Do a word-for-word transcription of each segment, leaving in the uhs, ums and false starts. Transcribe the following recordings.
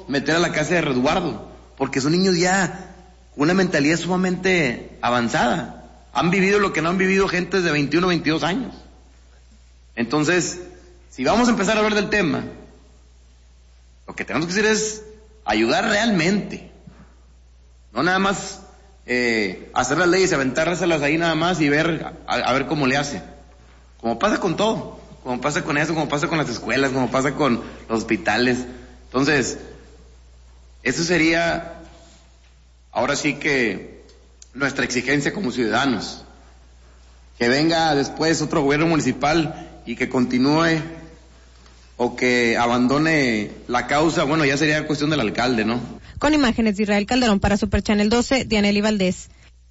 meter a la casa de resguardo, porque son niños ya con una mentalidad sumamente avanzada. Han vivido lo que no han vivido gentes de veintiuno, veintidós años. Entonces, si vamos a empezar a hablar del tema, lo que tenemos que hacer es ayudar realmente. No nada más eh, hacer las leyes, aventárselas ahí nada más y ver a, a ver cómo le hace. Como pasa con todo, como pasa con eso, como pasa con las escuelas, como pasa con los hospitales. Entonces, eso sería ahora sí que nuestra exigencia como ciudadanos. Que venga después otro gobierno municipal y que continúe o que abandone la causa, bueno, ya sería cuestión del alcalde, ¿no? Con imágenes de Israel Calderón para Super Channel doce, Dianely Valdés.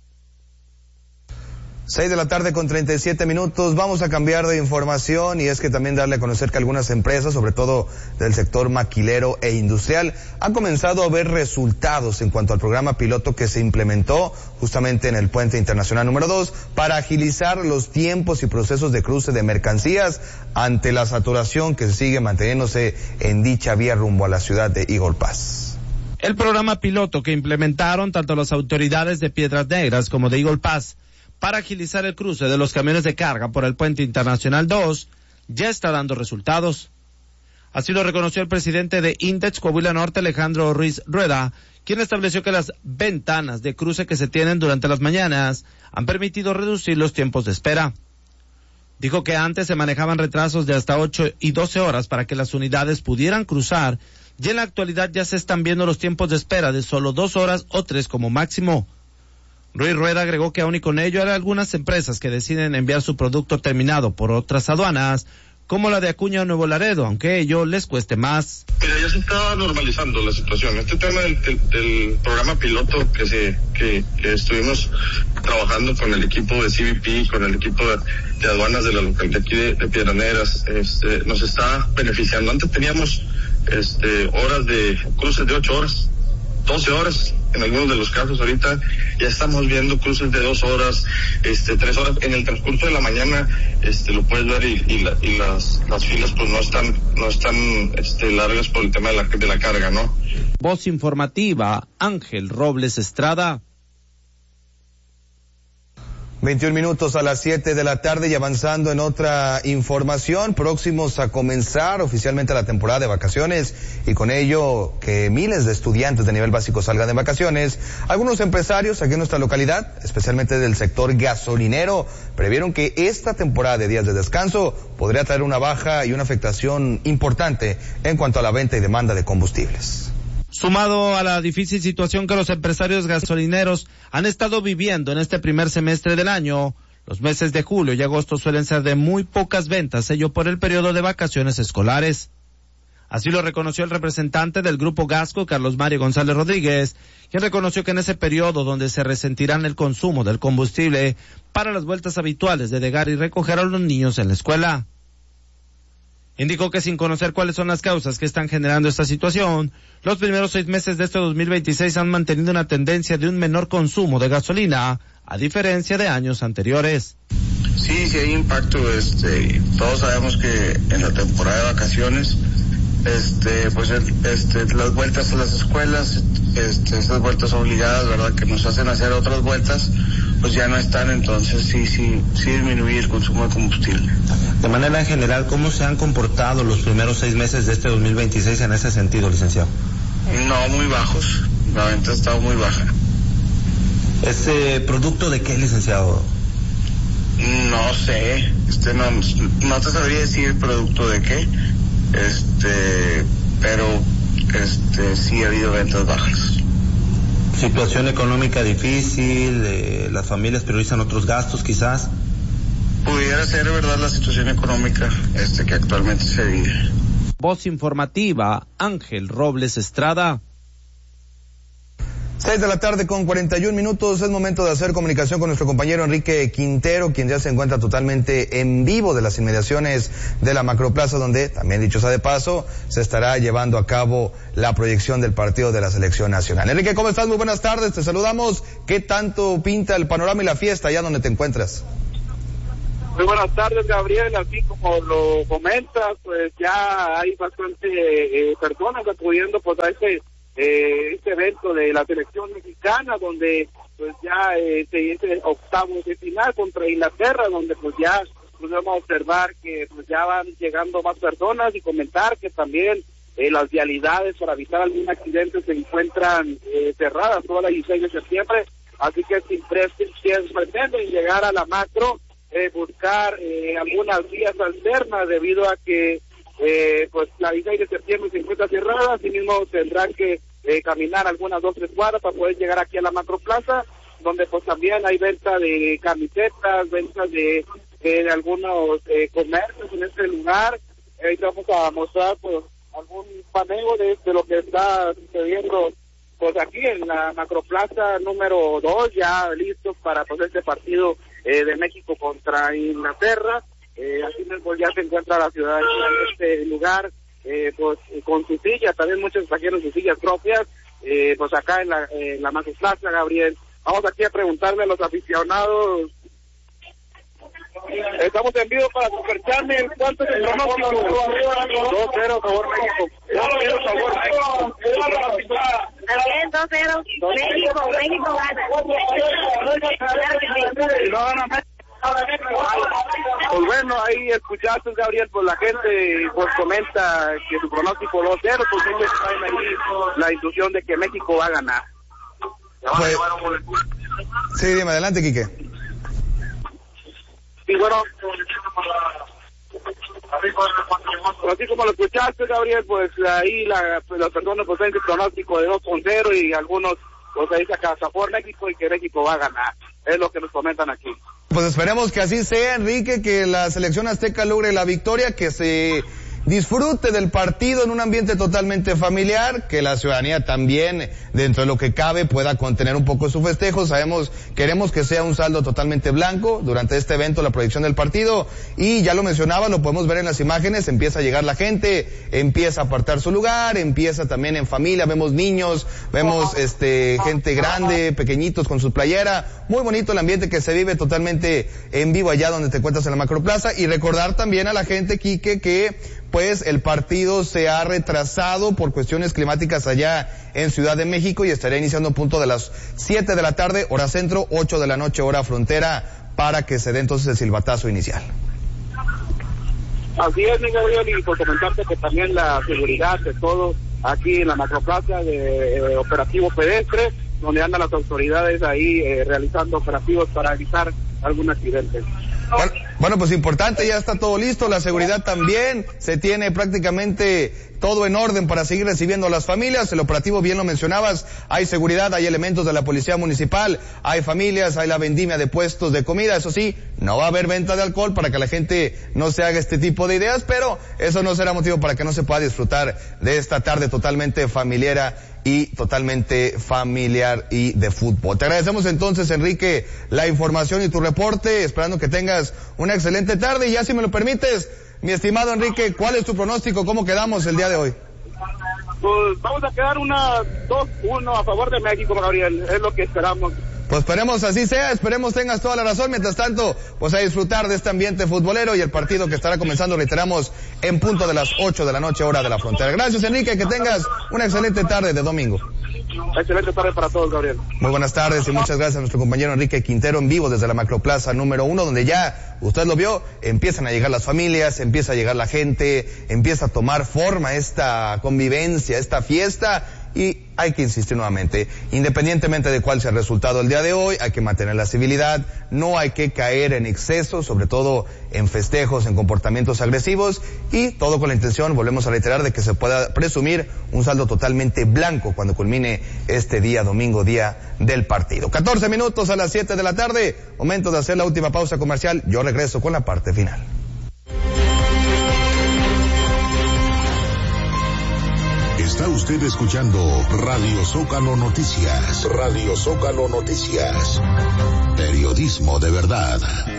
Seis de la tarde con treinta y siete minutos, vamos a cambiar de información y es que también darle a conocer que algunas empresas, sobre todo del sector maquilero e industrial, han comenzado a ver resultados en cuanto al programa piloto que se implementó justamente en el Puente Internacional número dos para agilizar los tiempos y procesos de cruce de mercancías ante la saturación que sigue manteniéndose en dicha vía rumbo a la ciudad de Eagle Pass. El programa piloto que implementaron tanto las autoridades de Piedras Negras como de Eagle Pass para agilizar el cruce de los camiones de carga por el Puente Internacional dos, ya está dando resultados. Así lo reconoció el presidente de Index Coahuila Norte, Alejandro Ruiz Rueda, quien estableció que las ventanas de cruce que se tienen durante las mañanas han permitido reducir los tiempos de espera. Dijo que antes se manejaban retrasos de hasta ocho y doce horas para que las unidades pudieran cruzar, y en la actualidad ya se están viendo los tiempos de espera de solo dos horas o tres como máximo. Ruiz Rueda agregó que aún y con ello hay algunas empresas que deciden enviar su producto terminado por otras aduanas, como la de Acuña o Nuevo Laredo, aunque ello les cueste más. Mira, ya se está normalizando la situación. Este tema del, del, del programa piloto que se que, que estuvimos trabajando con el equipo de C B P, con el equipo de, de aduanas de la localidad aquí de, de Piedras Negras, este, nos está beneficiando. Antes teníamos este, horas de cruces de ocho horas, doce horas. En algunos de los casos ahorita ya estamos viendo cruces de dos horas, este, tres horas. En el transcurso de la mañana, este, lo puedes ver y, y, la, y las, las filas pues no están, no están, este, largas por el tema de la, de la carga, ¿no? Voz informativa, Ángel Robles Estrada. veintiún minutos a las siete de la tarde y avanzando en otra información, próximos a comenzar oficialmente la temporada de vacaciones y con ello que miles de estudiantes de nivel básico salgan de vacaciones. Algunos empresarios aquí en nuestra localidad, especialmente del sector gasolinero, previeron que esta temporada de días de descanso podría traer una baja y una afectación importante en cuanto a la venta y demanda de combustibles. Sumado a la difícil situación que los empresarios gasolineros han estado viviendo en este primer semestre del año, los meses de julio y agosto suelen ser de muy pocas ventas, ello por el periodo de vacaciones escolares. Así lo reconoció el representante del Grupo Gasco, Carlos Mario González Rodríguez, quien reconoció que en ese periodo donde se resentirán el consumo del combustible para las vueltas habituales de dejar y recoger a los niños en la escuela. Indicó que sin conocer cuáles son las causas que están generando esta situación, los primeros seis meses de este dos mil veintiséis han mantenido una tendencia de un menor consumo de gasolina, a diferencia de años anteriores. Sí, sí hay impacto, este, todos sabemos que en la temporada de vacaciones, este, pues, este, las vueltas a las escuelas, este, esas vueltas obligadas, ¿verdad?, que nos hacen hacer otras vueltas, pues ya no están, entonces sí, sí, sí disminuye el consumo de combustible. De manera general, ¿cómo se han comportado los primeros seis meses de este dos mil veintiséis en ese sentido, licenciado? No, muy bajos, la venta ha estado muy baja. ¿Ese producto de qué, licenciado? No sé, este, no, no te sabría decir el producto de qué, este, pero, este, sí ha habido ventas bajas. Situación económica difícil, eh, las familias priorizan otros gastos quizás. Pudiera ser verdad la situación económica este que actualmente se vive. Voz informativa, Ángel Robles Estrada. Seis de la tarde con cuarenta y un minutos, es momento de hacer comunicación con nuestro compañero Enrique Quintero, quien ya se encuentra totalmente en vivo de las inmediaciones de la Macroplaza, donde, también dicho sea de paso, se estará llevando a cabo la proyección del partido de la Selección Nacional. Enrique, ¿cómo estás? Muy buenas tardes, te saludamos. ¿Qué tanto pinta el panorama y la fiesta allá donde te encuentras? Muy buenas tardes, Gabriel. Así como lo comentas, pues ya hay bastante eh, personas acudiendo pues, a este, eh, este evento de la selección mexicana, donde pues ya eh, se este octavos de final contra Inglaterra, donde pues ya pues, vamos a observar que pues, ya van llegando más personas y comentar que también eh, las vialidades para evitar algún accidente se encuentran eh, cerradas toda la dieciséis de septiembre, así que si pretenden llegar a la macro, eh, buscar eh, algunas vías alternas debido a que eh, pues la dieciséis de septiembre se encuentra cerrada, así mismo tendrán que eh, caminar algunas dos tres cuadras para poder llegar aquí a la macroplaza, donde pues también hay venta de camisetas, ventas de, de, de algunos eh, comercios en este lugar. Ahí eh, vamos a mostrar pues algún paneo de, de lo que está sucediendo pues aquí en la macroplaza número dos, ya listos para pues este partido eh, de México contra Inglaterra. Eh, así mismo ya se encuentra la ciudadanía en este lugar, eh, pues con sus sillas, también muchos trajeron sus sillas propias, eh, pues acá en la, en la macroplaza, Gabriel. Vamos aquí a preguntarle a los aficionados. Estamos en vivo para Super Channel. ¿Cuánto es el pronóstico? dos cero, favor México. dos cero, favor México. También dos cero. México, México gana. Pues bueno, ahí escuchaste, Gabriel, pues la gente pues comenta que su pronóstico dos cero, pues ellos traen ahí la intuición de que México va a ganar. Pues, sí, dime, adelante, Quique. Y bueno, así como lo escuchaste, Gabriel, pues ahí la, pues, las personas pues ven el pronóstico de dos cero y algunos pues ahí sacan por México y que México va a ganar. Es lo que nos comentan aquí. Pues esperemos que así sea, Enrique, que la selección azteca logre la victoria, que se disfrute del partido en un ambiente totalmente familiar, que la ciudadanía también, dentro de lo que cabe, pueda contener un poco su festejo. Sabemos, queremos que sea un saldo totalmente blanco durante este evento, la proyección del partido, y ya lo mencionaba, lo podemos ver en las imágenes, empieza a llegar la gente, empieza a apartar su lugar, empieza también en familia, vemos niños, vemos este gente grande, pequeñitos con su playera, muy bonito el ambiente que se vive totalmente en vivo allá donde te encuentras en la macroplaza, y recordar también a la gente, Quique, que pues el partido se ha retrasado por cuestiones climáticas allá en Ciudad de México y estará iniciando a punto de las siete de la tarde, hora centro, ocho de la noche, hora frontera, para que se dé entonces el silbatazo inicial. Así es, mi Gabriel, y por comentarte que también la seguridad de todo aquí en la macroplaza de eh, operativo pedestre, donde andan las autoridades ahí eh, realizando operativos para evitar algún accidente. Bueno, bueno, pues importante, ya está todo listo, la seguridad también, se tiene prácticamente todo en orden para seguir recibiendo a las familias. El operativo, bien lo mencionabas, hay seguridad, hay elementos de la policía municipal, hay familias, hay la vendimia de puestos de comida. Eso sí, no va a haber venta de alcohol para que la gente no se haga este tipo de ideas, pero eso no será motivo para que no se pueda disfrutar de esta tarde totalmente familiar y totalmente familiar y de fútbol. Te agradecemos entonces, Enrique, la información y tu reporte, esperando que tengas una excelente tarde. Y ya, si me lo permites, mi estimado Enrique, ¿cuál es tu pronóstico? ¿Cómo quedamos el día de hoy? Pues vamos a quedar una dos uno a favor de México, Gabriel, es lo que esperamos. Pues esperemos así sea, esperemos tengas toda la razón. Mientras tanto, pues a disfrutar de este ambiente futbolero y el partido que estará comenzando, reiteramos, en punto de las ocho de la noche, hora de la frontera. Gracias, Enrique, que tengas una excelente tarde de domingo. Excelente tarde para todos, Gabriel. Muy buenas tardes y muchas gracias a nuestro compañero Enrique Quintero en vivo desde la macroplaza número uno, donde ya, usted lo vio, empiezan a llegar las familias, empieza a llegar la gente, empieza a tomar forma esta convivencia, esta fiesta. Y hay que insistir nuevamente, independientemente de cuál sea el resultado el día de hoy, hay que mantener la civilidad, no hay que caer en exceso, sobre todo en festejos, en comportamientos agresivos, y todo con la intención, volvemos a reiterar, de que se pueda presumir un saldo totalmente blanco cuando culmine este día domingo, día del partido. catorce minutos a las siete de la tarde, momento de hacer la última pausa comercial. Yo regreso con la parte final. Está usted escuchando Radio Zócalo Noticias. Radio Zócalo Noticias. Periodismo de verdad.